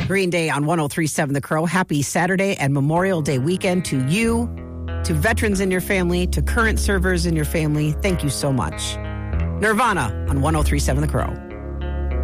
Green Day on 103.7 The Crow. Happy Saturday and Memorial Day weekend to you, to veterans in your family, to current servers in your family. Thank you so much. Nirvana on 103.7 The Crow.